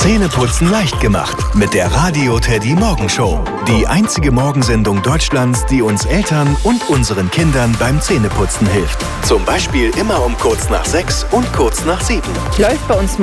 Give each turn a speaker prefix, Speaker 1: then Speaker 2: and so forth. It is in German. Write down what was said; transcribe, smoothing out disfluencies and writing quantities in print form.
Speaker 1: Zähneputzen leicht gemacht mit der Radio Teddy Morgenshow. Die einzige Morgensendung Deutschlands, die uns Eltern und unseren Kindern beim Zähneputzen hilft. Zum Beispiel immer um kurz nach 6 und kurz nach 7.
Speaker 2: Läuft bei uns